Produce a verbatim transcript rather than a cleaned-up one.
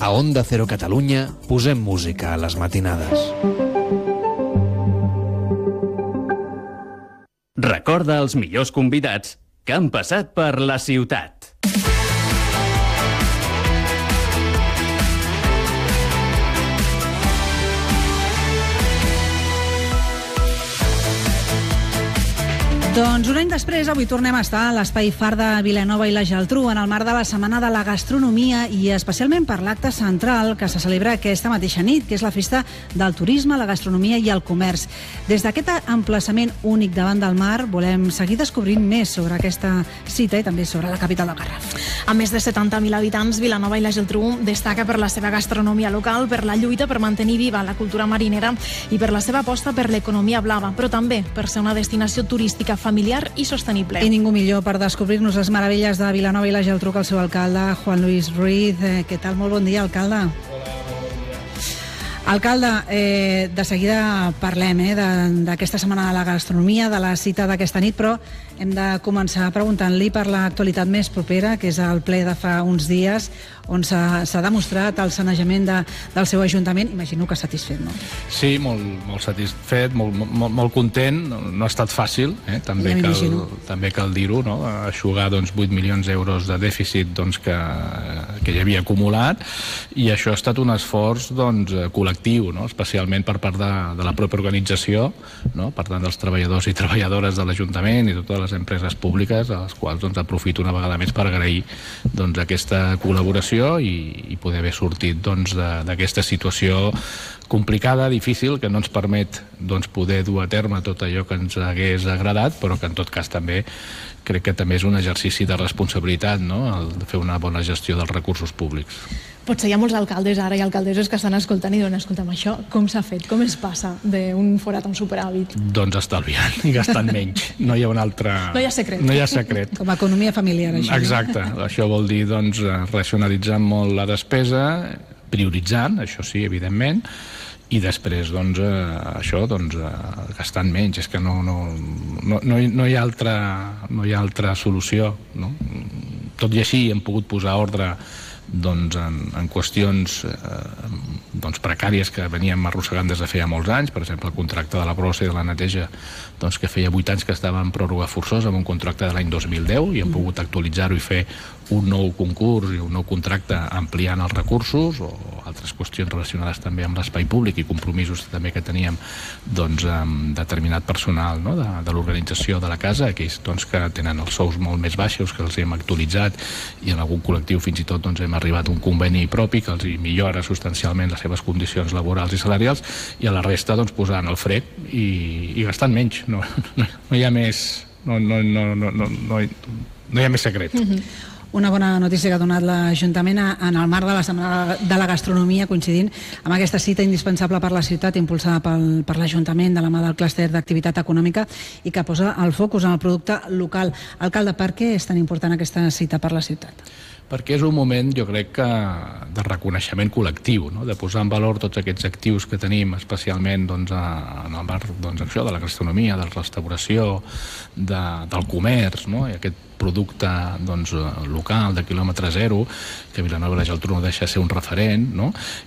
A Onda Cero Catalunya posem música a les matinades. Recorda els millors convidats que han passat per la ciutat. Doncs un any després, avui tornem a estar a l'Espai Far de Vilanova i la Geltrú en el marc de la Setmana de la Gastronomia i especialment per l'acte central que se celebra aquesta mateixa nit, que és la Festa del Turisme, la Gastronomia i el Comerç. Des d'aquest emplaçament únic davant del mar volem seguir descobrint més sobre aquesta cita i també sobre la capital del Garraf. Amb més de setanta mil habitants, Vilanova i la Geltrú destaca per la seva gastronomia local, per la lluita per mantenir viva la cultura marinera i per la seva aposta per l'economia blava, però també per ser una destinació turística familiar i sostenible. I ningú millor per descobrir-nos les meravelles de Vilanova i la Geltrú que el seu alcalde, Juan Luis Ruiz. Eh, què tal? Molt bon dia, alcalde. Alcalde, eh, de seguida parlem eh, d'aquesta Setmana de la Gastronomia, de la cita d'aquesta nit, però hem de començar preguntant-li per l'actualitat més propera, que és el ple de fa uns dies, on s'ha demostrat el sanejament de, del seu ajuntament. Imagino que satisfet, no? Sí, molt, molt satisfet, molt, molt, molt content. No ha estat fàcil, eh? també, ja cal, també cal dir-ho, no? Aixugar doncs, vuit milions d'euros de dèficit doncs, que, que hi havia acumulat, i això ha estat un esforç doncs, col·lectiu, no? Especialment per part de, de la pròpia organització, no? Per tant dels treballadors i treballadores de l'Ajuntament i totes les empreses públiques, a les quals doncs, aprofito una vegada més per agrair doncs, aquesta col·laboració i, i poder haver sortit doncs, d'aquesta situació complicada, difícil, que no ens permet doncs, poder dur a terme tot allò que ens hagués agradat, però que en tot cas també crec que també és un exercici de responsabilitat, no? El de fer una bona gestió dels recursos públics. Potser hi ha molts alcaldes ara i alcaldesses que estan escoltant i diuen, escolta'm, això com s'ha fet? Com es passa d'un forat a un superàvit? Doncs estalviant i gastant menys. No hi ha un altre... No hi ha secret. No hi ha secret. Com a economia familiar, això. Exacte. No? Això vol dir, doncs, racionalitzant molt la despesa, prioritzant, això sí, evidentment, i després, doncs, eh, això, doncs, eh, gastant menys. És que no, no, no, no, hi, no, hi ha altra, no hi ha altra solució, no? Tot i així hem pogut posar ordre doncs, en, en qüestions eh, doncs, precàries que veníem arrossegant des de feia molts anys. Per exemple, el contracte de la brossa i de la neteja, doncs, que feia vuit anys que estava en pròrroga forçosa, amb un contracte de l'any dos mil deu, i hem pogut actualitzar-ho i fer un nou concurs i un nou contracte ampliant els recursos, o altres qüestions relacionades també amb l'espai públic i compromisos també que teníem doncs, amb determinat personal, no? de, de l'organització de la casa, aquells doncs, que tenen els sous molt més baixos, que els hem actualitzat, i en algun col·lectiu fins i tot doncs, hem arribat a un conveni propi que els millora substancialment les seves condicions laborals i salarials, i a la resta doncs, posant el fred i, i gastant menys. No, no, no hi ha més no, no, no, no, no, no, hi, no hi ha més secret. Mm-hmm. Una bona notícia que ha donat l'Ajuntament en el marc de la Setmana de la Gastronomia, coincidint amb aquesta cita indispensable per la ciutat, impulsada pel, per l'Ajuntament de la mà del clúster d'activitat econòmica, i que posa el focus en el producte local. Alcalde, per què és tan important aquesta cita per la ciutat? Perquè és un moment, jo crec, que de reconeixement col·lectiu, no? De posar en valor tots aquests actius que tenim, especialment doncs, en el marc doncs, de la gastronomia, de la restauració, de, del comerç, no? I aquest producte doncs, local de quilòmetre zero, que Vilanova i la Geltrú no deixa de ser un referent, no?